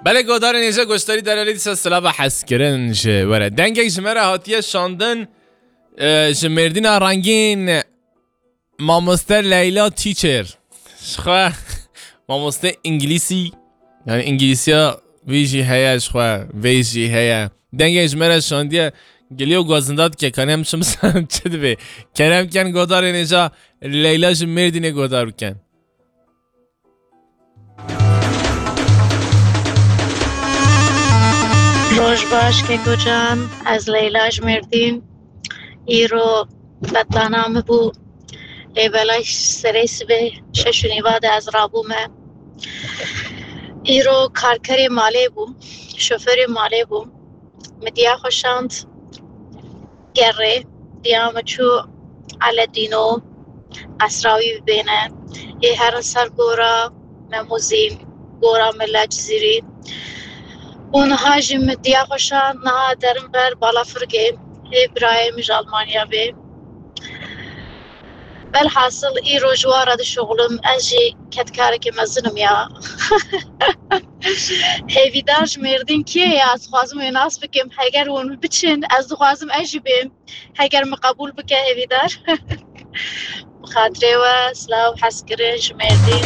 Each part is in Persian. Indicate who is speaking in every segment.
Speaker 1: بله گودار نیجا گوشتاری دلالی دیسا سلابا حس کرن جه وره دنگه جمعه هاتیه شاندن جمردین رنگین ماموسته لیلا تیچر شخواه ماموسته انگلیسی یعنی انگلیسی ها ویجی هیا شخواه ویجی هیا دنگه جمعه شاندیه گلیو گوزنداد که کنم شمسان چه دوی کنم کن گودار نیجا لیلا جمردین گودار کن
Speaker 2: روش باش که گوجان از لیلاج مردین ایرو بدلانامه بو لیبلاش سریس به ششونی واد از رابومه ایرو کارکری مالی بو شوفری مالی بو مدیا خوشاند گره دیامه چو على دینو اسراوی ببینه یه هر سر گورا مموزین گورا ملاج زیری اونها جیم دیا خوشان نه درم بر بالا فرقه ابراهیم جالمانیا به بل حاصل ای روزوارا د شغلم اجی کتکاره که مزنم یا هیویدارش مردین که یا از خوازم ایناس بکم هگر اون بچین از خوازم اجی بیم هگر مقبول بکه هیویدار خاطره و سلاو حس کرنج مردین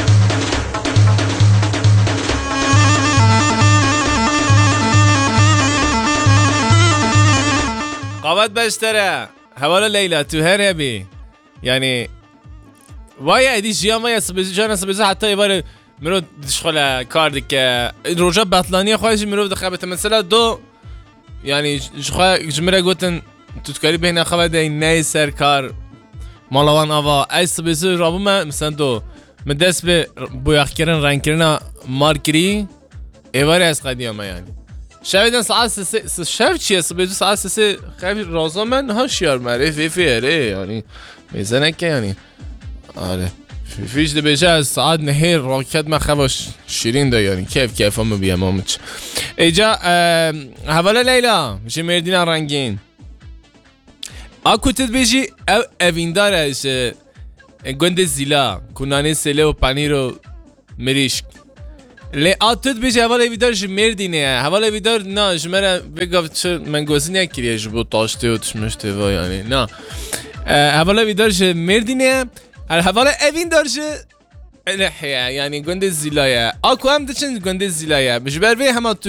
Speaker 1: قابت بشتره حوالا لیلا تو هر هبی یعنی وای ایدی جیان وای جان سبزی حتی یه بار مرو دشخل کار دیگه روزا بطلانی خواهش مرو دخبت مثلا دو یعنی خواهش جمره گوتن توتکاری بین خواهد این نی سر کار مالوان آوا ای سبزی رابو من مثلا دو من دست به بویاخ کردن رنگ کردن مارکری ایواری از قدیم یعنی شاید ساعت شب چیه سبزی ساعت سه خیلی رازا من ها شیار معرفی فیره یعنی میزنه که یعنی آره فیش ده بشه از ساعت نهیر راکت من خواهش شیرین ده یعنی کیف هم بیم آموچ ایجا حوالا لیلا میشه مردین رنگین آکو تد بیشی اوین داره گند زیلا کنانه سله و پنیر و مریشک لی آتود بیشی حوالا اویدار مردینه حوالا اویدار نه جمعه بگفت چه من گوزی نکریه جبو تاشته و تشمشته و یعنی نه حوالا اویدار مردینه حوالا اوین دار الحیه یعنی گند زیلایه آکو هم دچن گند زیلایه بشه بر وی همه